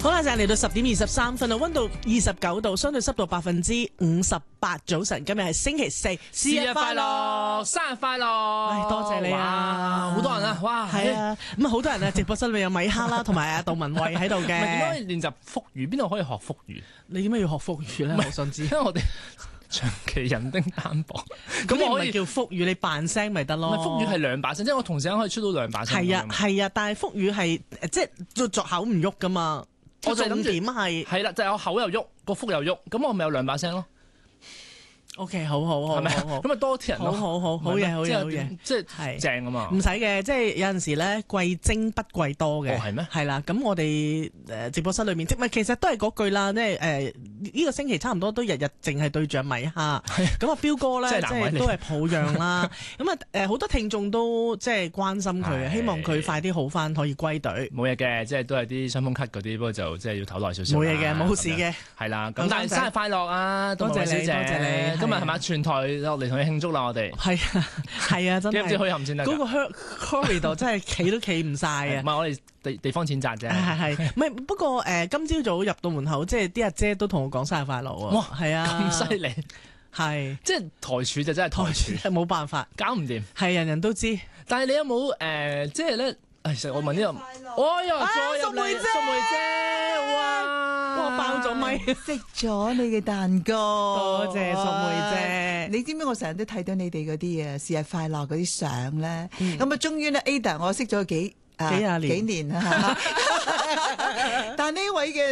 好啦，就嚟到10:23啦，溫度29度，相對濕度58%。早晨，今日係星期四， 生日快樂，生日快樂！ 多謝你啊！ 好多人啊，哇， 係啊，咁啊好多人啊，直播室裏面有米哈啦，同埋阿杜文慧喺度嘅。 點解可以練習腹語？邊度可以學腹語？ 你點解要學腹語咧？我想知， 因為我哋長期人丁單薄， 咁我哋叫腹語，你扮聲咪得咯。 腹語係兩把聲，即係我同時可以出到兩把聲。 係啊，但係腹語係即係作口唔喐噶嘛。 我就諗點係啦，就係我口又喐，個腹又喐，咁我咪有兩把聲咯。 OK， 好，係咪咁啊多啲人咯， 好嘢， 即係正啊嘛， 唔使嘅，即係有陣時咧貴精不貴多嘅， 係咩？ 係啦，咁我哋直播室裏面，其實都係嗰句啦，即係呢個星期差唔多都日日淨係對住米哈，咁啊彪哥咧即係都係抱恙啦，咁啊好多聽眾都即係關心佢，希望佢快啲好翻，可以歸隊。 冇嘢嘅，即係都係啲傷風咳嗰啲，不過就即係要唞耐少少。 冇嘢嘅，冇事嘅，係啦。咁但係生日快樂啊！ 多謝你，多謝你。 今日係咪全台落嚟同你慶祝啦？我哋係啊，真係。 知唔知可以含先得？ 嗰個 corridor 真係企都企唔晒啊！ 唔係我哋地方淺窄啫。 係，唔係不過今朝早入到門口，即係啲阿姐都同我講生日快樂啊！ 哇， 係啊， 咁犀利， 係即係台柱就真係台柱， 冇辦法， 搞唔掂。 係人人都知， 但係你有冇即係咧？其實我問呢個，哎呀，再入嚟，淑梅姐，哇， 爆咗咪， 食咗你嘅蛋糕， 多謝淑梅姐。 你知唔知我成日都睇到你哋嗰啲生日快樂嗰啲相咧？咁啊，終於咧 Ada 我識咗幾廿年啊，但係呢位嘅